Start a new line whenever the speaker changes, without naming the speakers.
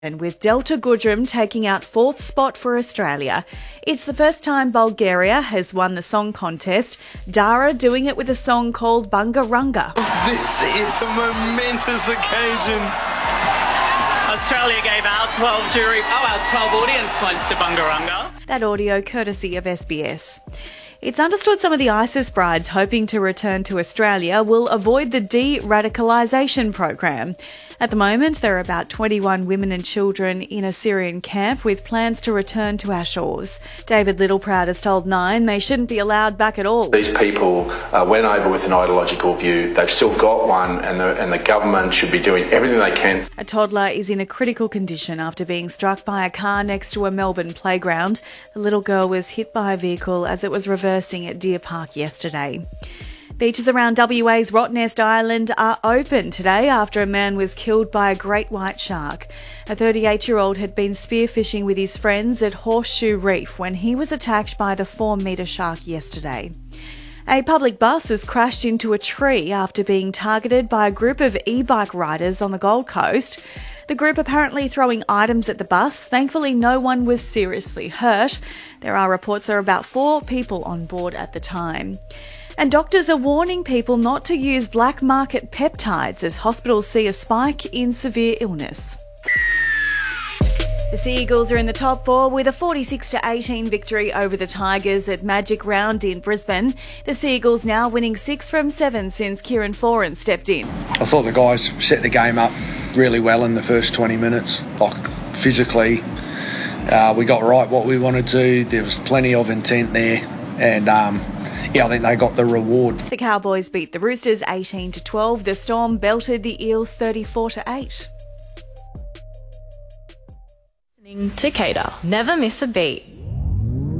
And with Delta Goodrum taking out 4th spot for Australia. It's the first time Bulgaria has won the song contest, Dara doing it with a song called Bungarunga.
This is a momentous occasion.
Australia gave our 12 audience points to Bungarunga.
That audio courtesy of SBS. It's understood some of the ISIS brides hoping to return to Australia will avoid the de-radicalisation program. At the moment, there are about 21 women and children in a Syrian camp with plans to return to our shores. David Littleproud has told Nine they shouldn't be allowed back at all.
These people went over with an ideological view. They've still got one, and the government should be doing everything they can.
A toddler is in a critical condition after being struck by a car next to a Melbourne playground. The little girl was hit by a vehicle as it was reversing at Deer Park yesterday. Beaches around WA's Rottnest Island are open today after a man was killed by a great white shark. A 38-year-old had been spearfishing with his friends at Horseshoe Reef when he was attacked by the 4-metre shark yesterday. A public bus has crashed into a tree after being targeted by a group of e-bike riders on the Gold Coast. The group apparently throwing items at the bus. Thankfully, no one was seriously hurt. There are reports there were about 4 people on board at the time. And doctors are warning people not to use black market peptides as hospitals see a spike in severe illness. The Sea Eagles are in the top 4 with a 46-18 victory over the Tigers at Magic Round in Brisbane. The Sea Eagles now winning 6 from 7 since Kieran Foran stepped in.
I thought the guys set the game up really well in the first 20 minutes. Like physically, we got right what we wanted to. There was plenty of intent there, and I think they got the reward.
The Cowboys beat the Roosters 18-12. The Storm belted the Eels 34-8.
Listening to Cater. Never miss a beat.